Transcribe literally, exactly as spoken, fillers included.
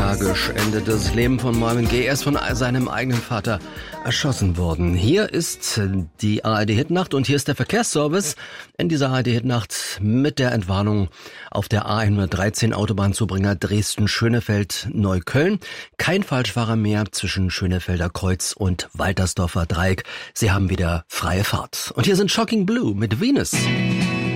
Tragisch endet das Leben von Marvin Gaye. Er ist von seinem eigenen Vater erschossen worden. Hier ist die A R D-Hitnacht und hier ist der Verkehrsservice in dieser A R D-Hitnacht mit der Entwarnung auf der A hundertdreizehn Autobahnzubringer Dresden-Schönefeld-Neukölln. Kein Falschfahrer mehr zwischen Schönefelder Kreuz und Waltersdorfer Dreieck. Sie haben wieder freie Fahrt. Und hier sind Shocking Blue mit Venus.